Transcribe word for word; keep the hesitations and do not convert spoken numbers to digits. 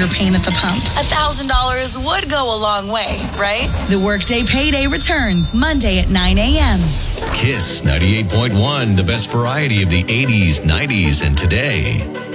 your pain at the pump. A thousand dollars would go a long way, right? The Workday Payday returns Monday at nine a.m. Kiss ninety-eight point one, the best variety of the eighties, nineties, and today.